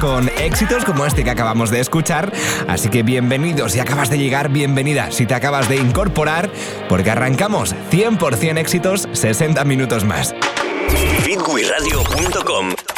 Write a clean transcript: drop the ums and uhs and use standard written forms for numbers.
con éxitos como este que acabamos de escuchar. Así que bienvenidos si acabas de llegar, bienvenida si te acabas de incorporar, porque arrancamos 100% éxitos, 60 minutos más. Fitwiradio.com